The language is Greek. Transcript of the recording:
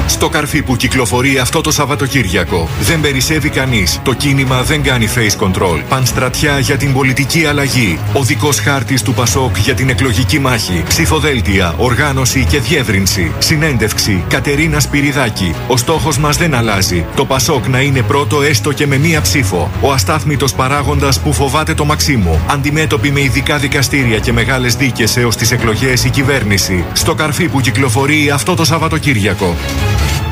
Στο καρφί που κυκλοφορεί αυτό το Σαββατοκύριακο. Δεν περισσεύει κανείς. Το κίνημα δεν κάνει face control. Πανστρατιά για την πολιτική αλλαγή. Οδικός χάρτης του Πασόκ για την εκλογική μάχη. Ψηφοδέλτια, οργάνωση και διεύρυνση. Συνέντευξη Κατερίνα Σπυριδάκη. Ο στόχος μας δεν αλλάζει. Το Πασόκ να είναι πρώτο έστω και με μία ψήφο. Ο αστάθμητος παράγοντας που φοβάται το Μαξίμου. Αντιμέτωπη με ειδικά δικαστήρια και μεγάλες δίκες έως τις εκλογές η κυβέρνηση. Στο καρφί που κυκλοφορεί αυτό το Σαββατοκύριακο.